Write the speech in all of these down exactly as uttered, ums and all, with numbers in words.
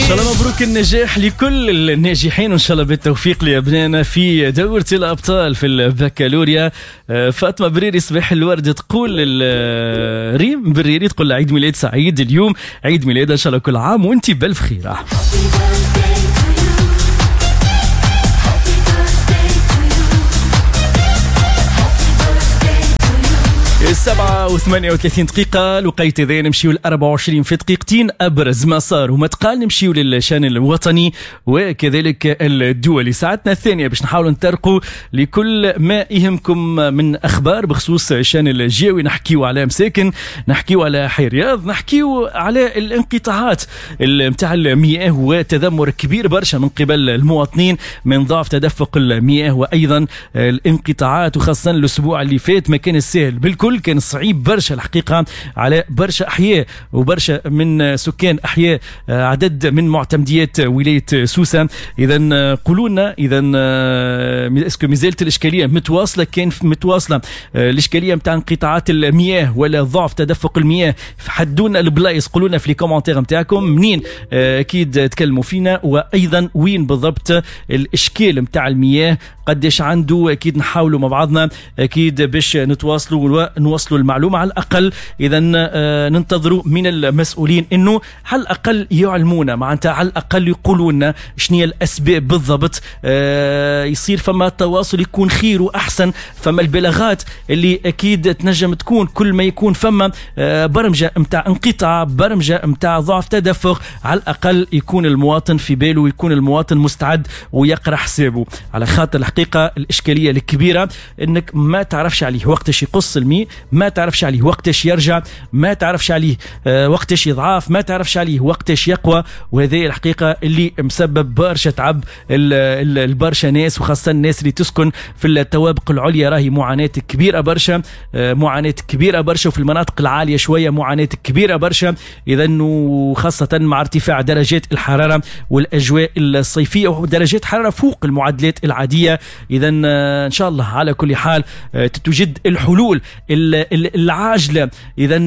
إن شاء الله مبروك النجاح لكل الناجحين، وإن شاء الله بالتوفيق لأبنائنا في دورة الأبطال في البكالوريا. فاطمة بريري صباح الورد تقول ريم بريري تقول عيد ميلاد سعيد اليوم، عيد ميلاد إن شاء الله كل عام وانتي بألف خير. السبعة وثمانية وثلاثين دقيقة الوقيت ذا نمشيو الأربعة وعشرين في دقيقتين. أبرز ما صار وما تقال نمشيو للشان الوطني وكذلك الدولي. ساعتنا الثانية باش نحاول نترقوا لكل ما يهمكم من أخبار بخصوص الشان الجوي. نحكيو على مساكن، نحكيو على حي رياض، نحكيو على الانقطاعات متاع المياه وتذمر كبير برشا من قبل المواطنين من ضعف تدفق المياه، وأيضا الانقطاعات وخاصة الأسبوع اللي فات ما كان السهل بالكل، كان صعيب برشا الحقيقة على برشا أحياء وبرشا من سكان أحياء عدد من معتمديات ولاية سوسة. إذا قولونا إذا اسكو مازالت الإشكالية متواصلة؟ كان متواصلة الإشكالية متاع انقطاعات المياه ولا ضعف تدفق المياه؟ حدونا البلايص، قولونا في الكومنتير متاعكم منين أكيد تكلموا فينا، وأيضا وين بالضبط الإشكال متاع المياه قديش عنده. أكيد نحاولوا مع بعضنا أكيد باش نتواصلوا ونوصلوا المعلومة على الأقل. إذا ننتظروا من المسؤولين إنه على الأقل يعلمونا، معناتها على الأقل يقولوا لنا شنو هي الأسباب بالضبط. يصير فما تواصل يكون خير وأحسن. فما البلاغات اللي أكيد تنجم تكون كل ما يكون فما برمجة متاع انقطاع، برمجة متاع ضعف تدفق، على الأقل يكون المواطن في باله ويكون المواطن مستعد ويقرأ حسابه. على خاطر الحقيقة الإشكالية الكبيرة إنك ما تعرفش عليه وقتش يقص المي، ما تعرفش عليه وقتش يرجع، ما تعرفش عليه وقتش يضعف، ما تعرفش عليه وقتش يقوى. وهذه الحقيقة اللي مسبب برشا تعب البرشا ناس، وخاصة الناس اللي تسكن في الطوابق العليا راهي معاناة كبيرة برشا، معاناة كبيرة برشا، وفي المناطق العالية شوية معاناة كبيرة برشا. إذا وخاصة مع ارتفاع درجات الحرارة والأجواء الصيفية ودرجات حرارة فوق المعدلات العادية. إذا إن شاء الله على كل حال تتوجد الحلول العاجلة إذا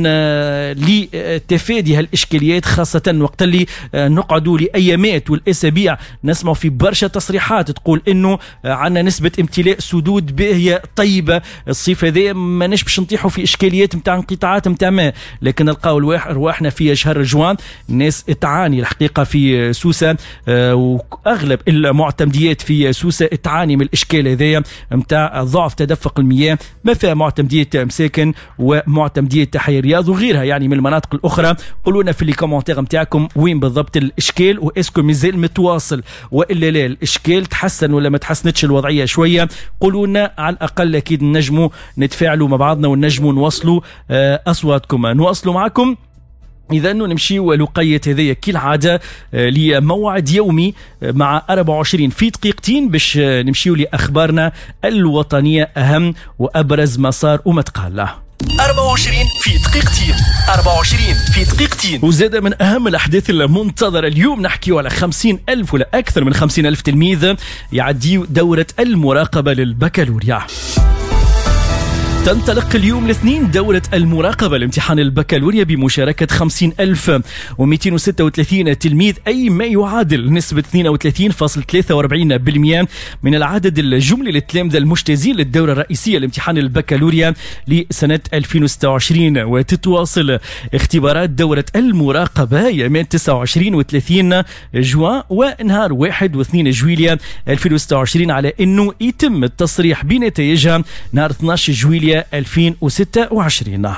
لتفادي هالإشكاليات، خاصة وقت اللي نقعدوا لأيامات والأسابيع نسمع في برشا تصريحات تقول إنه عنا نسبة امتلاء سدود باهية طيبة الصيف هذا، ما نش باش نطيحوا في إشكاليات متاع انقطاعات متاع ماء. لكن نلقاو رواحنا في شهر جوان الناس تعاني الحقيقة في سوسة، وأغلب المعتمديات في سوسة تعاني من الإشكال هذا متاع ضعف تدفق المياه، ما فيها معتمدية مساكن ومعتمدية حي رياض وغيرها يعني من المناطق الأخرى. قولونا في الكومنتير متاعكم وين بالضبط الإشكال، وإسكو مازال متواصل وإلا لا الإشكال تحسن ولا ما تحسنتش الوضعية شوية. قولونا على الأقل أكيد نجموا نتفاعلوا مع بعضنا ونجموا نوصلوا أصواتكم نواصلوا معكم. إذا نمشيو لقية هذية كالعادة لموعد يومي مع أربعة وعشرين في دقيقتين باش نمشيو لأخبارنا الوطنية، أهم وأبرز ما صار وما تقال. أربعة وعشرين في دقيقتين، أربعة وعشرين في دقيقتين. وزاد من أهم الأحداث المنتظرة اليوم نحكيو على خمسين ألف ولا أكثر من خمسين ألف تلميذ يعديو دورة المراقبة للبكالوريا. تنطلق اليوم الاثنين دورة المراقبة لامتحان البكالوريا بمشاركة خمسين ألف ومئتين وستة وثلاثين تلميذ، أي ما يعادل نسبة اثنين وثلاثين فاصلة ثلاثة وأربعين بالمئة من العدد الجملي للتلامذة المجتازين للدورة الرئيسية لامتحان البكالوريا لسنة ألفين وستة وعشرين. وتتواصل اختبارات دورة المراقبة يوم تسعة وعشرين وثلاثين جوان ونهار واحد واثنين جويلية ألفين وستة وعشرين على أنه يتم التصريح بنتائجها نهار اثني عشر جويلية ألفين وستة وعشرين.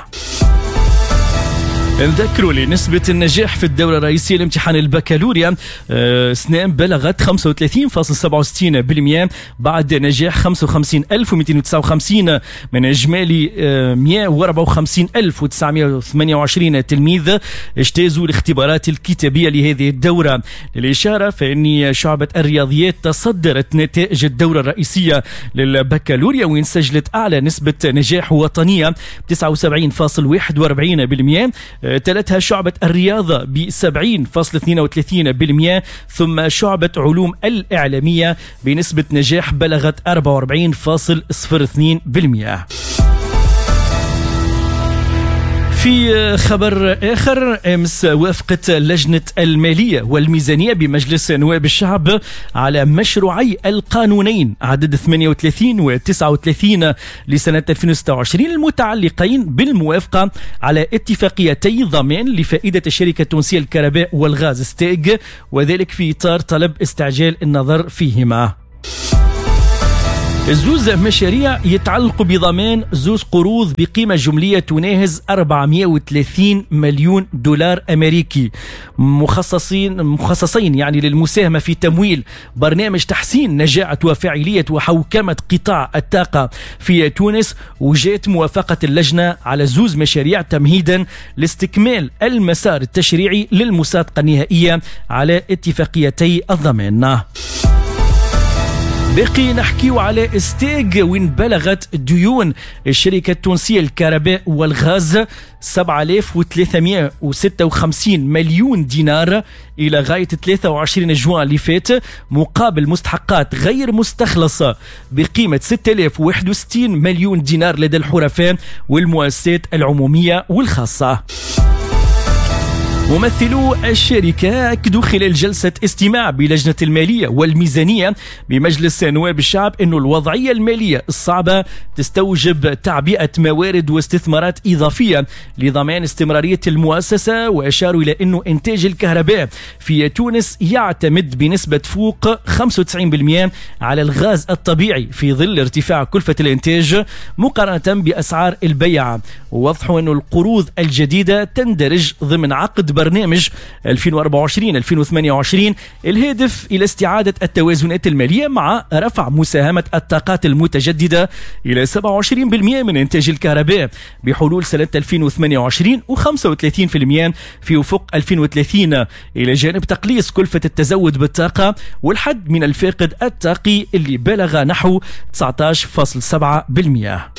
نذكروا لي نسبة النجاح في الدورة الرئيسية لامتحان البكالوريا سنان بلغت خمسة وثلاثين فاصلة سبعة وستين بالمئة بعد نجاح خمسة وخمسين ألف ومئتين وتسعة وخمسين من إجمالي مئة وأربعة وخمسين ألف وتسعمئة وثمانية وعشرين تلميذ اجتازوا الاختبارات الكتابية لهذه الدورة. للإشارة فإن شعبة الرياضيات تصدرت نتائج الدورة الرئيسية للبكالوريا وين سجلت أعلى نسبة نجاح وطنية تسعة وسبعين فاصلة واحد وأربعين بالمئة، تلتها شعبة الرياضة ب سبعين فاصلة اثنين وثلاثين بالمئة، ثم شعبة علوم الإعلامية بنسبة نجاح بلغت أربعة وأربعين فاصلة صفر اثنين بالمئة. في خبر آخر، أمس وافقت لجنة المالية والميزانية بمجلس نواب الشعب على مشروعي القانونين عدد ثمانية وثلاثين و تسعة وثلاثين لسنة ألفين وستة وعشرين المتعلقين بالموافقة على اتفاقيتي ضمان لفائدة الشركة التونسية للكهرباء والغاز ستيغ، وذلك في إطار طلب استعجال النظر فيهما. زوز مشاريع يتعلق بضمان زوز قروض بقيمة جملية تناهز أربعمائة وثلاثين مليون دولار أمريكي مخصصين مخصصين يعني للمساهمة في تمويل برنامج تحسين نجاعة وفاعلية وحوكمة قطاع الطاقة في تونس. وجاءت موافقة اللجنة على زوز مشاريع تمهيدا لاستكمال المسار التشريعي للمصادقة النهائية على اتفاقيتي الضمان. باقي نحكيو على ستيغ وين بلغت ديون الشركة التونسية للكهرباء والغاز سبعة آلاف وثلاثمائة وستة وخمسين مليون دينار إلى غاية ثلاثة وعشرين جوان اللي فات، مقابل مستحقات غير مستخلصة بقيمة ستة آلاف وواحد وستين مليون دينار لدى الحرفاء والمؤسسات العمومية والخاصة. ممثلو الشركة أكدوا خلال جلسة استماع بلجنة المالية والميزانية بمجلس نواب الشعب أن الوضعية المالية الصعبة تستوجب تعبئة موارد واستثمارات إضافية لضمان استمرارية المؤسسة، وأشاروا إلى أن إنتاج الكهرباء في تونس يعتمد بنسبة فوق خمسة وتسعين بالمئة على الغاز الطبيعي في ظل ارتفاع كلفة الإنتاج مقارنة بأسعار البيع. ووضحوا أن القروض الجديدة تندرج ضمن عقد برنامج ألفين وأربعة وعشرين ألفين وثمانية وعشرين الهادف إلى استعادة التوازنات المالية مع رفع مساهمة الطاقات المتجددة إلى سبعة وعشرين بالمئة من إنتاج الكهرباء بحلول سنة ألفين وثمانية وعشرين وخمسة وثلاثين بالمئة في أفق ألفين وثلاثين، إلى جانب تقليص كلفة التزود بالطاقة والحد من الفاقد الطاقي اللي بلغ نحو تسعة عشر فاصلة سبعة بالمئة.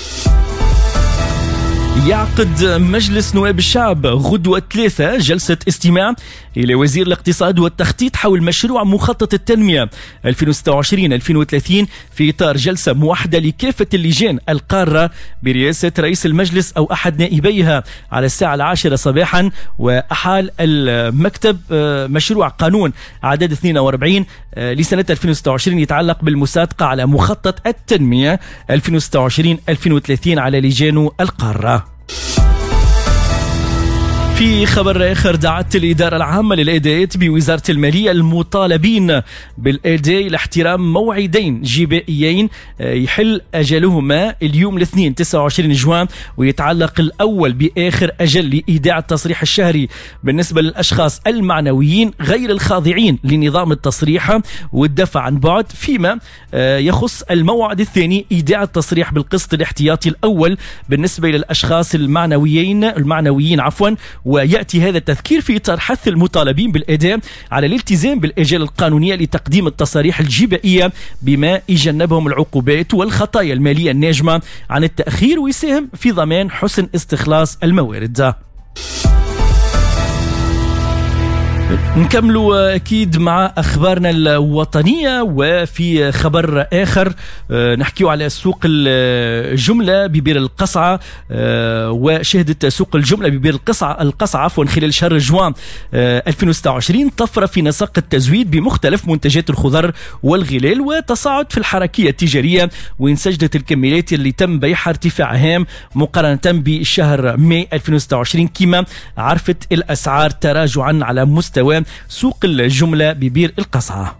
يعقد مجلس نواب الشعب غدوة ثلاثة جلسة استماع إلى وزير الاقتصاد والتخطيط حول مشروع مخطط التنمية ألفين وستة وعشرين ألفين وثلاثين في إطار جلسة موحدة لكافة اللجان القارة برئاسة رئيس المجلس أو أحد نائبيها على الساعة العاشرة صباحا. وأحال المكتب مشروع قانون عدد اثنين وأربعين لسنة ألفين وستة وعشرين يتعلق بالمصادقة على مخطط التنمية ألفين وستة وعشرين ألفين وثلاثين على لجان القارة. في خبر آخر، دعت الإدارة العامة للأداءات بوزارة المالية المطالبين بالأداء لاحترام موعدين جبائيين يحل أجلهما اليوم الاثنين تسعة وعشرين جوان، ويتعلق الأول بآخر أجل لإيداع التصريح الشهري بالنسبة للأشخاص المعنويين غير الخاضعين لنظام التصريح والدفع عن بعد، فيما يخص الموعد الثاني إيداع التصريح بالقسط الاحتياطي الأول بالنسبة للأشخاص المعنويين المعنويين عفوا. ويأتي هذا التذكير في إطار حث المطالبين بالأداء على الالتزام بالآجال القانونية لتقديم التصاريح الجبائية بما يجنبهم العقوبات والخطايا المالية الناجمة عن التأخير ويساهم في ضمان حسن استخلاص الموارد. نكملوا أكيد مع أخبارنا الوطنية. وفي خبر آخر نحكيو على سوق الجملة ببير القصعة، وشهدت سوق الجملة ببير القصعة القصعة عفوا خلال شهر جوان ألفين وستة وعشرين طفرة في نسق التزويد بمختلف منتجات الخضر والغلال وتصاعد في الحركية التجارية، وين سجلت الكميات اللي تم بيعها ارتفاع هام مقارنة بشهر ماي ألفين وستة وعشرين، كما عرفت الأسعار تراجعا على مستوى سوق الجملة ببير القصعة.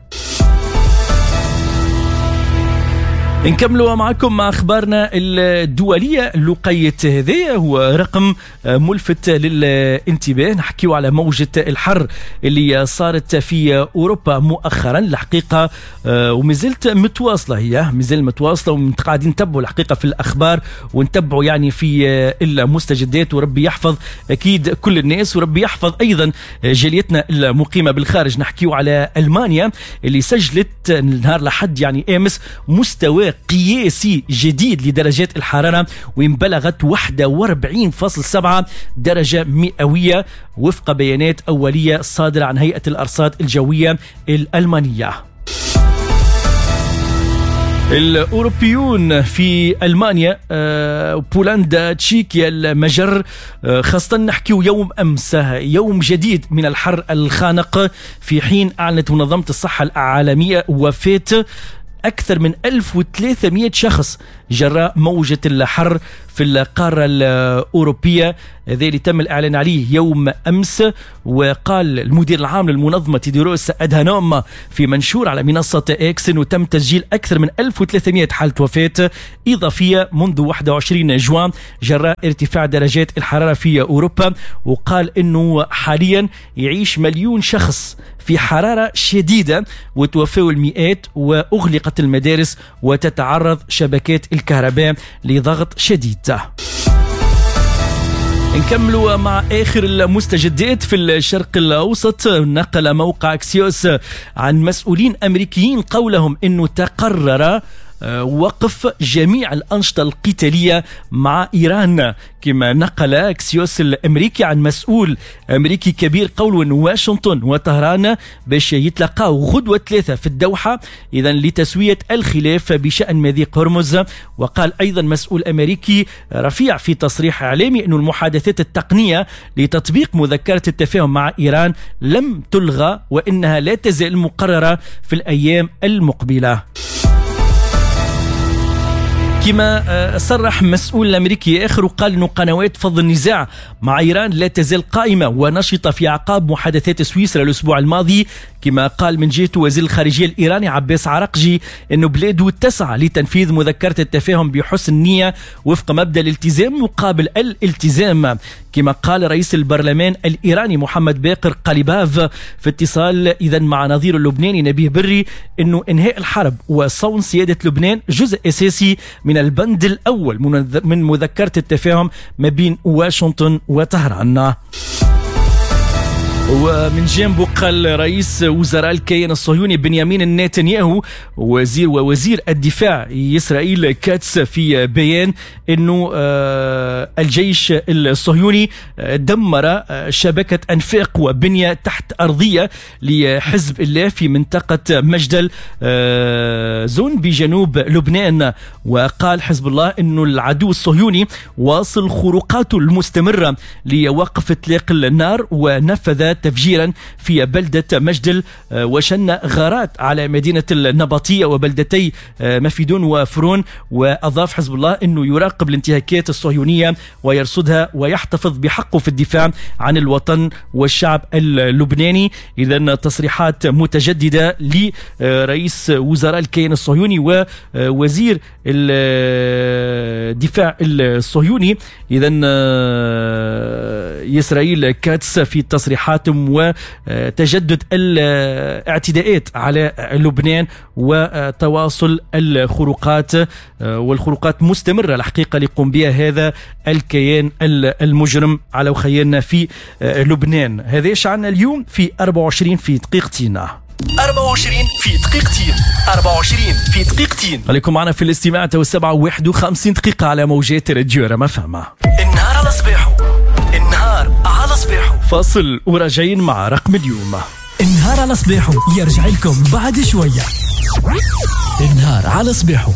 نكملوا معكم مع أخبارنا الدولية. لقية هذا هو رقم ملفت للانتباه، نحكيو على موجة الحر اللي صارت في أوروبا مؤخرا الحقيقة، ومازلت متواصلة، هي مازال متواصلة وقاعدين نتبعوا الحقيقة في الأخبار ونتبعوا يعني في المستجدات، وربي يحفظ أكيد كل الناس وربي يحفظ أيضا جاليتنا المقيمة بالخارج. نحكيو على ألمانيا اللي سجلت نهار لحد يعني أمس مستوى قياسي جديد لدرجات الحرارة وين بلغت واحد وأربعين فاصلة سبعة درجة مئوية وفق بيانات أولية صادرة عن هيئة الأرصاد الجوية الألمانية. الأوروبيون في ألمانيا بولندا تشيكيا المجر خاصة نحكيو يوم أمس يوم جديد من الحر الخانق في حين أعلنت منظمة الصحة العالمية وفاة أكثر من ألف وثلاثمئة شخص جراء موجة الحر في القارة الأوروبية. هذا اللي تم الإعلان عليه يوم أمس. وقال المدير العام للمنظمة تيدروس أدهانوم في منشور على منصة إكس أنه تم تسجيل أكثر من ألف وثلاثمئة حالة وفاة إضافية منذ واحد وعشرين جوان جراء ارتفاع درجات الحرارة في أوروبا. وقال أنه حاليا يعيش مليون شخص في حرارة شديدة وتوفوا المئات وأغلقت المدارس وتتعرض شبكات الكهرباء لضغط شديد. نكملوا مع آخر المستجدات في الشرق الأوسط. نقل موقع أكسيوس عن مسؤولين أمريكيين قولهم أنه تقرر وقف جميع الأنشطة القتالية مع إيران. كما نقل أكسيوس الأمريكي عن مسؤول أمريكي كبير قوله أن واشنطن وطهران باش يتلقاو غدوة ثلاثة في الدوحة إذن لتسوية الخلاف بشأن مضيق هرمز. وقال أيضا مسؤول أمريكي رفيع في تصريح إعلامي أن المحادثات التقنية لتطبيق مذكرة التفاهم مع إيران لم تلغى وإنها لا تزال مقررة في الأيام المقبلة. كما صرح مسؤول أمريكي آخر وقال أن قنوات فض النزاع مع إيران لا تزال قائمة ونشطة في أعقاب محادثات سويسرا الأسبوع الماضي. كما قال من جهة وزير الخارجية الإيراني عباس عراقجي أنه بلاده تسعى لتنفيذ مذكرة التفاهم بحسن نية وفق مبدأ الالتزام مقابل الالتزام. كما قال رئيس البرلمان الإيراني محمد باقر قليباف في اتصال إذا مع نظير اللبناني نبيه بري أنه إنهاء الحرب وصون سيادة لبنان جزء أساسي من البند الأول من مذكرة التفاهم ما بين واشنطن وطهران. ومن جانبه قال رئيس وزراء الكيان الصهيوني بنيامين نتنياهو وزير ووزير الدفاع إسرائيل كاتس في بيان أنه الجيش الصهيوني دمر شبكة أنفاق وبنية تحت أرضية لحزب الله في منطقة مجدل زون بجنوب لبنان. وقال حزب الله أنه العدو الصهيوني واصل خروقاته المستمرة لوقف إطلاق النار ونفذ تفجيرا في بلدة مجدل وشن غارات على مدينة النبطية وبلدتي مفيدون وفرون. وأضاف حزب الله أنه يراقب الانتهاكات الصهيونية ويرصدها ويحتفظ بحقه في الدفاع عن الوطن والشعب اللبناني. إذن تصريحات متجددة لرئيس وزراء الكيان الصهيوني ووزير الدفاع الصهيوني إذن إسرائيل كاتس في تصريحات وتجدد الاعتداءات على لبنان وتواصل الخروقات والخروقات مستمرة الحقيقة لقوم بها هذا الكيان المجرم على خيالنا في لبنان. هذا ايش عنا اليوم في أربعة وعشرين في دقيقتين أربعة وعشرين في دقيقتين أربعة وعشرين في دقيقتين. خليكم معنا في الاستماع تو السبعة واحد وخمسين دقيقة على موجات راديو رما فما. النهار على صباحه النهار على صباحه فاصل وراجعين مع رقم اليوم. النهار على صباحه يرجع لكم بعد شوية. النهار على صباحه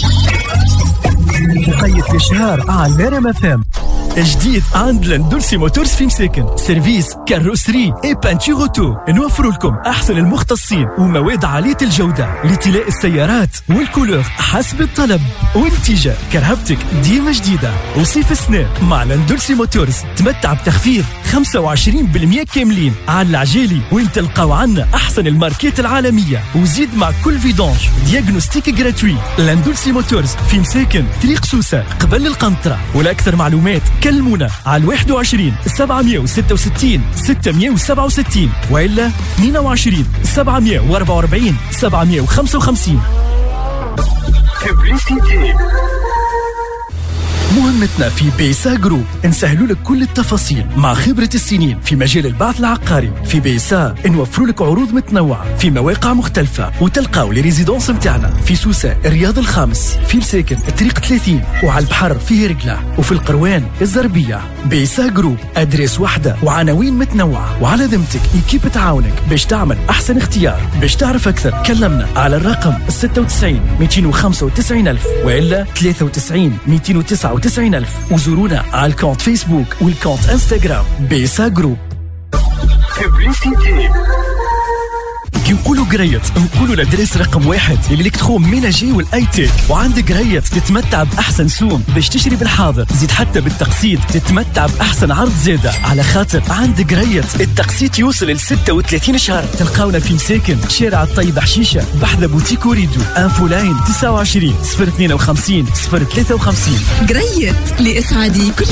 مقيد في شهر على رما فام. جديد عند لاندولسي موتورز في مساكن سيرفيس كاروسري اي بانتور اوتو. نوفر لكم احسن المختصين ومواد عاليه الجوده لطلاء السيارات والكولور حسب الطلب والنتيجه كرهبتك ديما جديده. وصيف السنة مع لاندولسي موتورز تمتع بتخفيض خمسة وعشرين بالمئة كاملين على العجالي وين تلقاو عنا احسن الماركات العالميه. وزيد مع كل فيدونج دياغنوستيك جراتوي. لاندولسي موتورز في مساكن طريق سوسه قبل القنطره. ولاكثر معلومات كلمونا على واحد وعشرين سبعمئة وستة وستين ستمئة وسبعة وستين وإلا اثنين وعشرين سبعمئة وأربعة وأربعين سبعمئة وخمسة وخمسين. مهمتنا في بيسا جروب نسهلوا لك كل التفاصيل مع خبرة السنين في مجال البعث العقاري. في بيسا نوفروا لك عروض متنوعة في مواقع مختلفة، وتلقاو لي ريزيدونس متاعنا في سوسة الرياض الخامس، في مساكن الطريق ثلاثين، وعلى البحر في هرقلة، وفي القروان الزربية. بيسا جروب أدريس واحدة وعناوين متنوعة، وعلى ذمتك إيكيب تعاونك باش تعمل أحسن اختيار. باش تعرف أكثر كلمنا على الرقم ستة وتسعين مئتين وخمسة وتسعين ألف وإلا ثلاثة وتسعين مئتين وتسعة وتسعين ألف، وزورونا على الكونت فيسبوك والكونت انستغرام بيسا جروب. كي نقولوا قريت نقولوا الادريس رقم واحد الالكترون ميناجي والاي تيك. وعندك قريت تتمتع باحسن سوم باش تشتري بالحاضر، زيد حتى بالتقسيط تتمتع باحسن عرض زياده، على خاطر عندك قريت التقسيط يوصل ل ستة وثلاثين شهر. تلقاونا في مساكن شارع الطيب حشيشه بحذا بوتيك وريدو، انفو لاين تسعة وعشرين صفر اثنين وخمسين صفر ثلاثة وخمسين. قريت لاسعادي كل